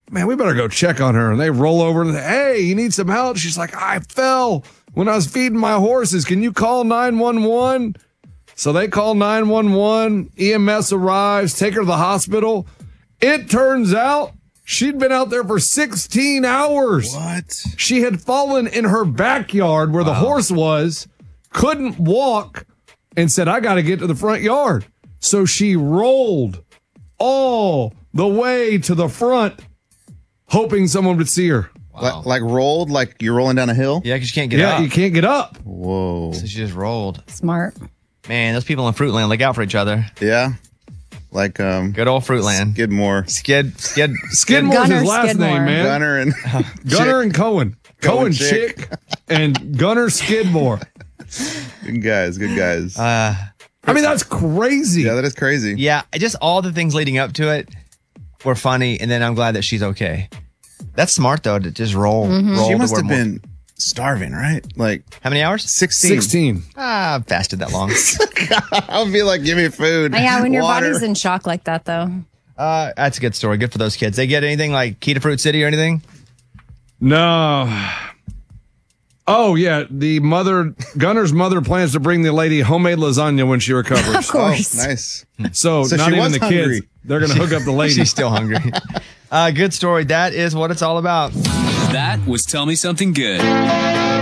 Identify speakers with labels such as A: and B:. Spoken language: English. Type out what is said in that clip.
A: man, we better go check on her. And they roll over and, hey, you need some help? She's like, I fell when I was feeding my horses. Can you call 911? So they call 911. EMS arrives, take her to the hospital. It turns out she'd been out there for 16 hours.
B: What?
A: She had fallen in her backyard where the horse was, couldn't walk, and said, I got to get to the front yard. So she rolled all the way to the front, hoping someone would see her.
C: Wow.
B: Like rolled, like you're rolling down a hill?
C: Yeah, because you can't get up.
A: Yeah, you can't get up.
B: Whoa.
C: So she just rolled.
D: Smart.
C: Man, those people in Fruitland look out for each other.
B: Yeah. Like
C: good old Fruitland.
B: Skidmore.
A: Skidmore's
D: Gunner
A: his last
D: Skidmore.
A: name, man.
B: Gunner
A: and Cohen. Cohen Chick and Gunner Skidmore.
B: Good guys.
A: I mean, that's crazy.
B: Yeah, that is crazy.
C: Yeah, just all the things leading up to it were funny, and then I'm glad that she's okay. That's smart, though, to just roll.
B: She must have been starving, right? Like,
C: how many hours?
B: 16.
C: I've fasted that long.
B: I'll be like, give me food.
D: Yeah, when your
B: water.
D: body's in shock like that, though.
C: That's a good story. Good for those kids. They get anything like Key to Fruit City or anything?
A: No. Oh, yeah. Gunner's mother plans to bring the lady homemade lasagna when she recovers.
D: Of course.
B: Oh, nice.
A: So
B: So
A: not
B: she
A: even
B: was
A: the
B: hungry.
A: kids. They're going to hook up the lady.
C: She's still hungry. Good story. That is what it's all about.
E: That was Tell Me Something Good.